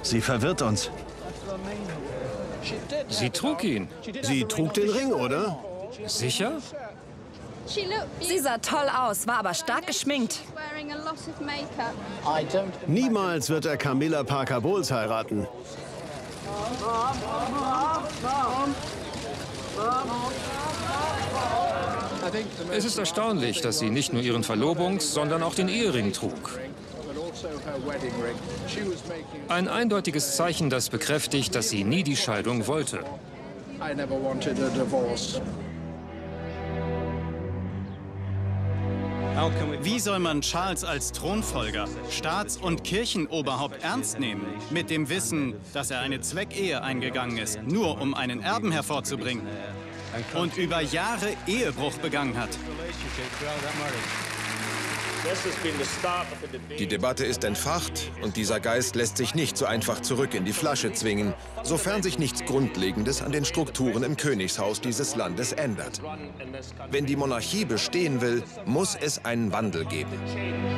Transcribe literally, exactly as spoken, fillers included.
Sie verwirrt uns. Sie trug ihn. Sie trug den Ring, oder? Sicher? Sie sah toll aus, war aber stark geschminkt. Niemals wird er Camilla Parker Bowles heiraten. Es ist erstaunlich, dass sie nicht nur ihren Verlobungs-, sondern auch den Ehering trug. Ein eindeutiges Zeichen, das bekräftigt, dass sie nie die Scheidung wollte. Wie soll man Charles als Thronfolger, Staats- und Kirchenoberhaupt ernst nehmen, mit dem Wissen, dass er eine Zweckehe eingegangen ist, nur um einen Erben hervorzubringen und über Jahre Ehebruch begangen hat? Die Debatte ist entfacht und dieser Geist lässt sich nicht so einfach zurück in die Flasche zwingen, sofern sich nichts Grundlegendes an den Strukturen im Königshaus dieses Landes ändert. Wenn die Monarchie bestehen will, muss es einen Wandel geben.